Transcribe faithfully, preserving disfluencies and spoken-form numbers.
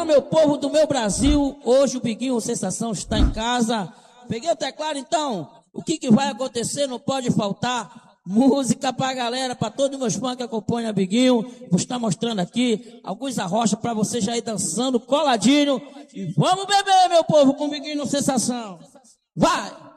Alô, meu povo do meu Brasil, hoje o Biguinho Sensação está em casa. Peguei o teclado, então, o que, que vai acontecer? Não pode faltar música pra galera, pra todos os meus fãs que acompanham o Biguinho. Vou estar mostrando aqui alguns arrochas pra você já ir dançando coladinho. E vamos beber, meu povo, com o Biguinho Sensação. Vai!